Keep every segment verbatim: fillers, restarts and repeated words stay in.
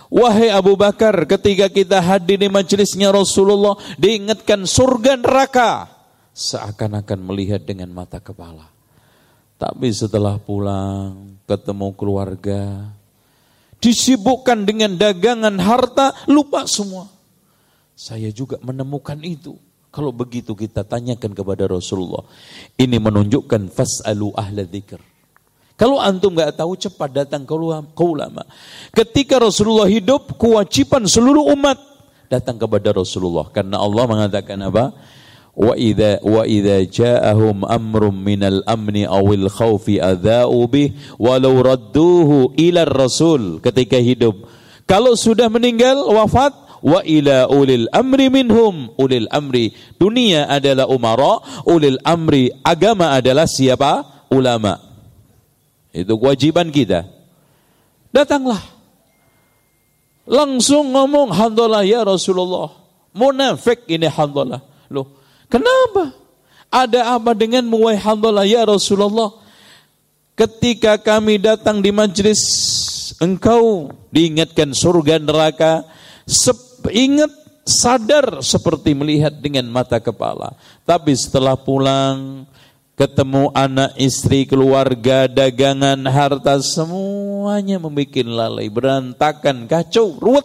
Wahai Abu Bakar, ketika kita hadir di majelisnya Rasulullah, diingatkan surga neraka, seakan-akan melihat dengan mata kepala. Tapi setelah pulang, ketemu keluarga, disibukkan dengan dagangan harta, lupa semua. Saya juga menemukan itu. Kalau begitu kita tanyakan kepada Rasulullah. Ini menunjukkan fas'alu ahla dzikr. Kalau antum enggak tahu, cepat datang ke ulama. Ketika Rasulullah hidup, kewajiban seluruh umat datang kepada Rasulullah. Karena Allah mengatakan apa? Wa idza wa idza ja'ahum amrun minal amni awil khaufi adza'u bih walau radduhu ila rasul. Ketika hidup, kalau sudah meninggal wafat, wa ila ulil amri minhum. Ulil amri dunia adalah umara, ulil amri agama adalah siapa? Ulama. Itu kewajiban kita. Datanglah, langsung ngomong, Alhamdulillah ya Rasulullah, munafik ini Alhamdulillah. Loh, kenapa? Ada apa denganmu wahai Alhamdulillah ya Rasulullah? Ketika kami datang di majlis engkau, diingatkan surga neraka, ingat, sadar seperti melihat dengan mata kepala. Tapi setelah pulang, ketemu anak, istri, keluarga, dagangan, harta, semuanya membuat lalai, berantakan, kacau, ruwet.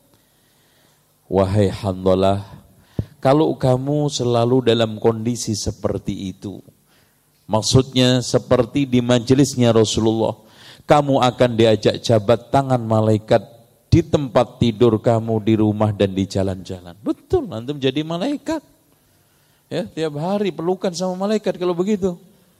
Wahai Handalah, kalau kamu selalu dalam kondisi seperti itu, maksudnya seperti di majelisnya Rasulullah, kamu akan diajak jabat tangan malaikat di tempat tidur kamu, di rumah dan di jalan-jalan. Betul, antum jadi malaikat. Ya, tiap hari pelukan sama malaikat kalau begitu.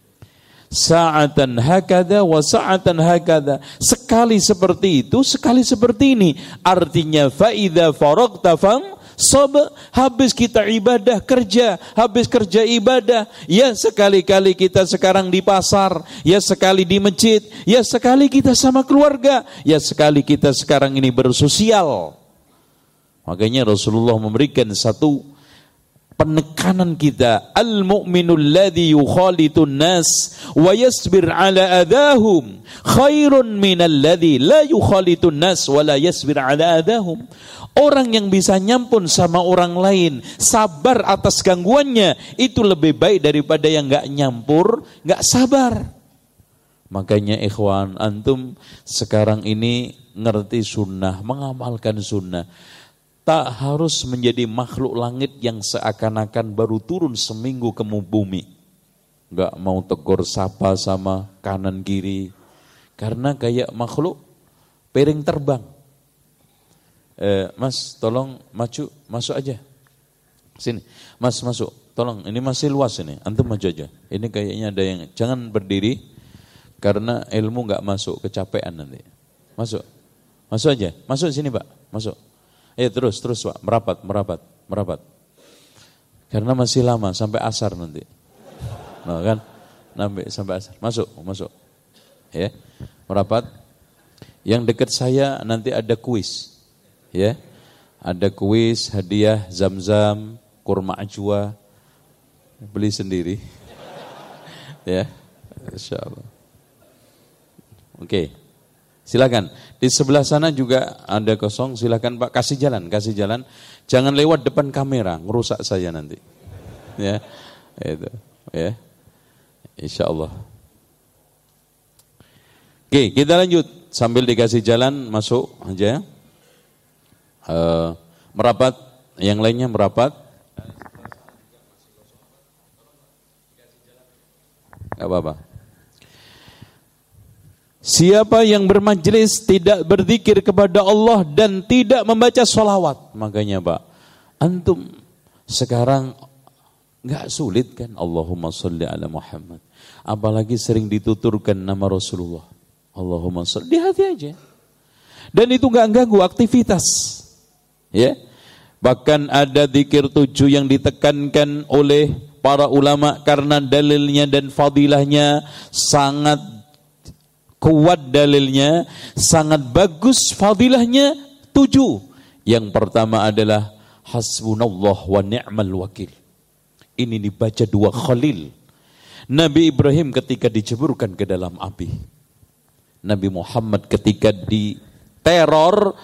Sa'atan hakada wa sa'atan hakada. Sekali seperti itu, sekali seperti ini. Artinya fa idza faragta fam sob, habis kita ibadah kerja, habis kerja ibadah, ya sekali-kali kita sekarang di pasar, ya sekali di masjid, ya sekali kita sama keluarga, ya sekali kita sekarang ini bersosial. Makanya Rasulullah memberikan satu penekanan kita, al-mu'minul ladzi yukhalitun nas wa yasbir ala adahum khairun minal ladzi la yukhalitun nas wa la yasbir ala adahum. Orang yang bisa nyampun sama orang lain, sabar atas gangguannya, itu lebih baik daripada yang enggak nyampur, enggak sabar. Makanya ikhwan, antum sekarang ini ngerti sunnah, mengamalkan sunnah. Tak harus menjadi makhluk langit yang seakan-akan baru turun seminggu ke bumi. Enggak mau tegur sapa sama kanan kiri. Karena kayak makhluk piring terbang. Eh, mas, tolong maju, masuk aja. Sini, mas masuk. Tolong, ini masih luas ini. Antum maju aja. Ini kayaknya ada yang, jangan berdiri karena ilmu enggak masuk, kecapean nanti. Masuk, masuk aja. Masuk sini Pak, masuk. Ayo terus, terus Pak, merapat, merapat, merapat. Karena masih lama, sampai asar nanti. Nah kan, sampai, sampai asar. Masuk, masuk. Ya, merapat. Yang dekat saya nanti ada kuis. Ya, ada kuis, hadiah, zam-zam, kurma ajwa, beli sendiri. Ya, insyaallah. Oke, silakan. Di sebelah sana juga ada kosong, silakan Pak, kasih jalan, kasih jalan. Jangan lewat depan kamera, ngerusak saya nanti. Ya, itu, ya, insyaallah. Oke, kita lanjut sambil dikasih jalan, masuk aja. Uh, merapat, yang lainnya merapat. Gak apa-apa. Siapa yang bermajlis tidak berzikir kepada Allah dan tidak membaca sholawat, makanya Pak, antum sekarang gak sulit kan, Allahumma sholli ala Muhammad, apalagi sering dituturkan nama Rasulullah, Allahumma sholli, di hati aja, dan itu gak ganggu aktivitas. Ya, bahkan ada zikir tujuh yang ditekankan oleh para ulama karena dalilnya dan fadilahnya sangat kuat, dalilnya sangat bagus, fadilahnya tujuh. Yang pertama adalah hasbunallah wa ni'mal wakil. Ini dibaca dua khalil. Nabi Ibrahim ketika diceburkan ke dalam api, Nabi Muhammad ketika diteror